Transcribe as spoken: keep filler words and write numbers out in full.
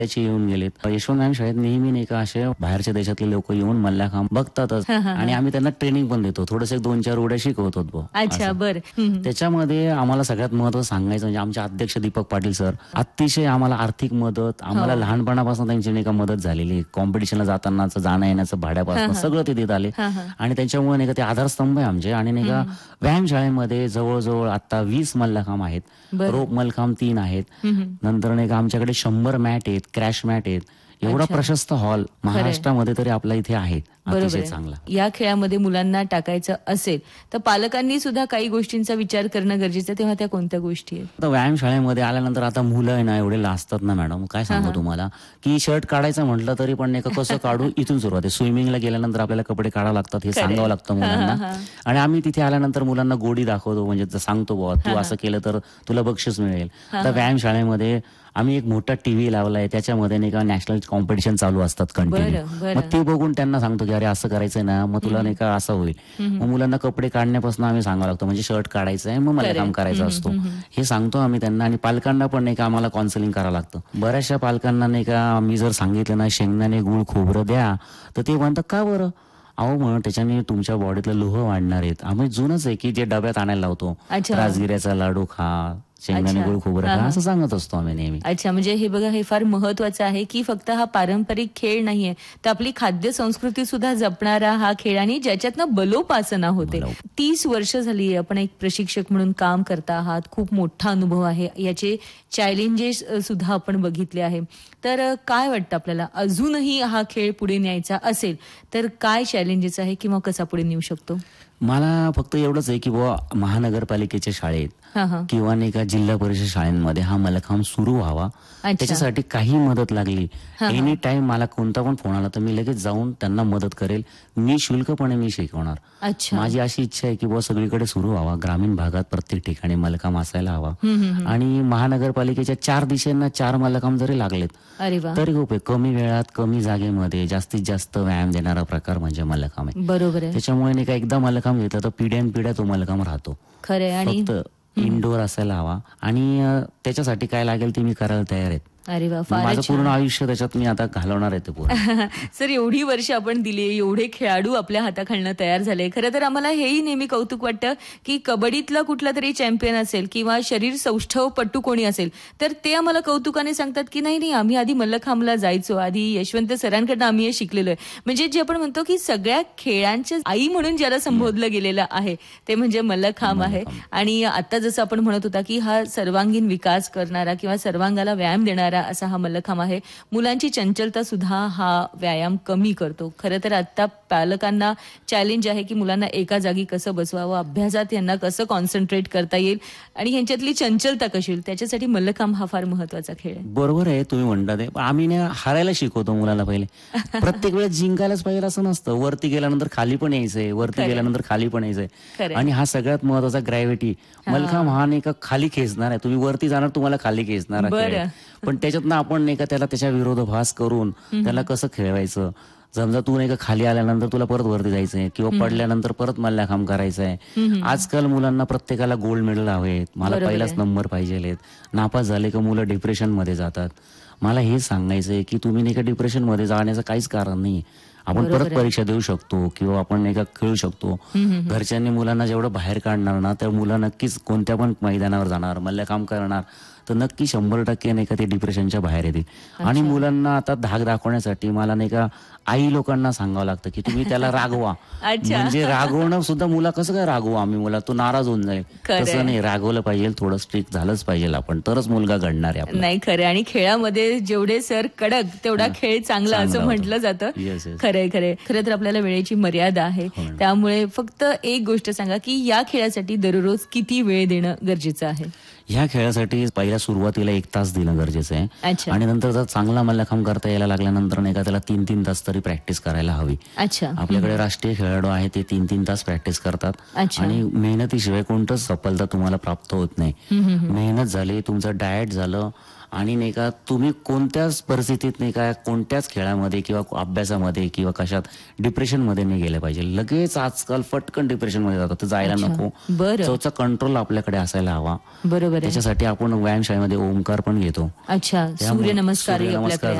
त्याचे येऊन गेलेत. यशवंत शाळेत नेहमी नाही का असे बाहेरच्या देशातले लोक येऊन मल्लखांब बघतातच आणि आम्ही त्यांना ट्रेनिंग पण देतो, थोडस दोन चार उड्या शिकवतो बुवा. अच्छा, बरं. त्याच्यामध्ये आम्हाला सगळ्यात महत्त्व सांगायचं म्हणजे आमचे अध्यक्ष दीपक पाटील सर अतिशय आम्हाला आर्थिक मदत, आम्हाला लहानपणापासून त्यांची नाही का मदत झालेली, कॉम्पिटिशनला जातानाच जाणं येण्याचं भाड्यापासून सगळं ते देत आले आणि त्यांच्यामुळे नाही का ते आधारस्तंभ आहे आमचे. आणि नाही का व्यायाम शाळेमध्ये जवळजवळ आता वीस मल्लखांब आहेत, रोप मल्लखांब तीन आहेत, नंतर नाही का आमच्याकडे शंभर मॅट आहेत, क्रॅश मॅट आहेत. एवढा प्रशस्त हॉल महाराष्ट्रामध्ये तरी आपला इथे आहे, अतिशय चांगला. या खेळामध्ये मुलांना टाकायचं असेल तर पालकांनी सुद्धा काही गोष्टींचा विचार करणं गरजेचं, तेव्हा त्या कोणत्या गोष्टी आहेत? व्यायाम शाळेमध्ये आल्यानंतर आता मुलं आहे ना एवढे लाजतात ना मॅडम, काय सांगू तुम्हाला, की शर्ट काढायचं म्हटलं तरी पण नाही का कसं काढू इथून सुरुवात आहे. स्विमिंगला गेल्यानंतर आपल्याला कपडे काढावं लागतात हे सांगावं लागतं मुलांना. आणि आम्ही तिथे आल्यानंतर मुलांना गोडी दाखवतो, म्हणजे सांगतो बुवा तू असं केलं तर तुला बक्षीस मिळेल. तर व्यायाम शाळेमध्ये आम्ही एक मोठा टीव्ही लावलाय, त्याच्यामध्ये नाही का नॅशनल कॉम्पिटिशन चालू असतात कंटिन्यू. मग ते बघून त्यांना सांगतो की अरे असं करायचंय ना, मग तुला नाही का असं होईल. मग मुलांना कपडे काढण्यापासून आम्ही सांगावं लागतो, म्हणजे शर्ट काढायचंय मग मला काम करायचं असतो हे सांगतो आम्ही त्यांना. आणि पालकांना पण नाही का आम्हाला काउन्सिलिंग करावं लागतं. बऱ्याचशा पालकांना नाही का आम्ही जर सांगितलं ना शेंगदाणे गुळ खोबरं द्या तर ते म्हणतात का बरं, अहो म्हणून त्याच्याने तुमच्या बॉडीतलं लोह वाढणार आहेत. आम्ही जुनच आहे की जे डब्यात आणायला लावतो, राजगिऱ्याचा लाडू खा, शेंगदाणे गुळ खोबरं खा, असं सांगत असतो आम्ही नेहमी. अच्छा, म्हणजे हे बघा हे फार महत्वाचं आहे की फक्त हा पारंपरिक खेळ नाहीये, तर आपली खाद्य संस्कृती सुद्धा जपणारा हा खेळ आणि ज्याच्यातनं बलोपासना होते. तीस वर्ष झाली आपण एक प्रशिक्षक म्हणून काम करता आहात, खूप मोठा अनुभव आहे, याचे चॅलेंजेस सुद्धा आपण बघितले आहे. तर काय वाटतं आपल्याला, अजूनही हा खेळ पुढे न्यायचा असेल तर काय चॅलेंजेस आहे किंवा कसा पुढे नेऊ शकतो? मला फक्त एवढंच आहे की बुवा महानगरपालिकेच्या शाळेत किंवा नाही का जिल्हा परिषद शाळांमध्ये हा मल्लखांब सुरू व्हावा. त्याच्यासाठी काही मदत लागली, एनी टाइम मला कोणता पण फोन आला तर मी लगेच जाऊन त्यांना मदत करेल, मी शुल्कपणे मी शिकवणार. माझी अशी इच्छा आहे की बुवा सगळीकडे सुरू व्हावा, ग्रामीण भागात प्रत्येक ठिकाणी मल्लखांब असायला हवा. आणि महानगरपालिकेच्या चार दिशेंना चार मल्लखांब जरी लागलेत तरी खूप आहे. कमी वेळात कमी जागेमध्ये जास्तीत जास्त व्यायाम देणारा प्रकार म्हणजे मल्लखांब आहे. बरोबर आहे. त्याच्यामुळे नाही का एकदा मल्लखांब घेतला तर पिढ्यान पिढ्या तो मल्लखांब राहतो. खरं. आणि इंडोर असायला हवा आणि त्याच्यासाठी काय लागेल ते मी करायला तयार आहे. अरे वा, माझं पूर्ण आयुष्य त्याच्यात मी आता घालवणार आहे ते पूर्ण. सर, एवढी वर्ष आपण दिली, एवढे खेळाडू आपल्या हाताखालनं तयार झाले. खरं तर आम्हाला हेही नेहमी कौतुक वाटतं की कबड्डीतला कुठला तरी चॅम्पियन असेल किंवा शरीर सौष्ठवपटू कोणी असेल तर ते आम्हाला कौतुकाने सांगतात की नाही नाही आम्ही आधी मल्लखांबला जायचो, आधी यशवंत सरांकडनं आम्ही हे शिकलेलो आहे. म्हणजे जे आपण म्हणतो की सगळ्या खेळांच्या आई म्हणून ज्याला संबोधलं गेलेलं आहे ते म्हणजे मल्लखांब आहे. आणि आता जसं आपण म्हणत होता की हा सर्वांगीण विकास करणारा किंवा सर्वांगाला व्यायाम देणारा असा हा मल्लखांब आहे. मुलांची चंचलता सुद्धा हा व्यायाम कमी करतो. खरं तर आता पालकांना चॅलेंज आहे की मुलांना एका जागी कसं बसवावं, अभ्यासात यांना कसं कॉन्सन्ट्रेट करता येईल आणि ह्यांच्यातली चंचलता कशी होईल, त्याच्यासाठी मल्लखांब हा फार महत्वाचा खेळ आहे. बरोबर आहे तुम्ही म्हणता ते. आम्ही ना हारायला शिकवतो मुलाला पहिले, प्रत्येक वेळेस जिंकायलाच पाहिजे असं नसतं. वरती गेल्यानंतर खाली पण यायचंय, वरती गेल्यानंतर खाली पण यायचंय. आणि हा सगळ्यात महत्वाचा ग्रॅव्हिटी मल्लखांब हा नाही का खाली खेचणार आहे, तुम्ही वरती जाणार तुम्हाला खाली खेचणार आहे. पण त्याच्यातनं आपण नाही का त्याला त्याच्या विरोधाभास करून त्याला कसं खेळवायचं. समजा तू नाही का खाली आल्यानंतर तुला परत वरती जायचंय किंवा पडल्यानंतर परत मल्लखांब करायचंय. आजकाल मुलांना प्रत्येकाला गोल्ड मेडल हवेत, मला पहिलाच नंबर पाहिजेत. नापास झाले का मुलं डिप्रेशन मध्ये जातात. मला हे सांगायचंय की तुम्ही नाही का डिप्रेशन मध्ये जाण्याचं काहीच कारण नाही. आपण परत परीक्षा देऊ शकतो किंवा आपण नाही का खेळू शकतो. घरच्यांनी मुलांना जेवढं बाहेर काढणार ना तर मुलं नक्कीच कोणत्या पण मैदानावर जाणार, मल्लखांब करणार तर नक्की शंभर टक्के नाही का ते डिप्रेशनच्या बाहेर येतील. आणि मुलांना आता धाक दाखवण्यासाठी मला नाही का आई लोकांना सांगावं लागतं की तुम्ही त्याला रागवा. म्हणजे रागवणं सुद्धा मुला कसं काय रागवू आम्ही, मुला तो नाराज होऊन जाईल, तसं नाही. रागवलं पाहिजे, थोडं स्ट्रिक्ट झालंच पाहिजे आपण, तरच मुलगा घडणार आहे. नाही खरं. आणि खेळामध्ये जेवढे सर कडक तेवढा खेळ चांगला असं म्हटलं जातं. खरंय खरंय. खरं तर आपल्याला वेळेची मर्यादा आहे, त्यामुळे फक्त एक गोष्ट सांगा की या खेळासाठी दररोज किती वेळ देणं गरजेचं आहे? ह्या खेळासाठी पहिल्या सुरुवातीला एक तास देणं गरजेचं आहे आणि नंतर जर चांगला मल्लखांब करता यायला लागल्यानंतर नाही का त्याला तीन तीन तास तरी प्रॅक्टिस करायला हवी. आपल्याकडे राष्ट्रीय खेळाडू आहे ते तीन तीन तास प्रॅक्टिस करतात आणि मेहनतीशिवाय कोणतंच सफलता तुम्हाला प्राप्त होत नाही. मेहनत झाली, तुमचं डाएट झालं आणि नाही का तुम्ही कोणत्याच परिस्थितीत नाही का कोणत्याच खेळामध्ये किंवा अभ्यासामध्ये किंवा कशात डिप्रेशन मध्ये नाही गेलं पाहिजे. लगेच आजकाल फटकन डिप्रेशन मध्ये जातो, तर जायला अच्छा. नको. बरं. चौचा कंट्रोल आपल्याकडे असायला हवा. बरोबर आहे. त्याच्यासाठी आपण व्यायामशाळेमध्ये ओंकार पण घेतो. अच्छा, त्यामुळे सूर्यनमस्कारही सूर्यनमस्कार आपल्याकडे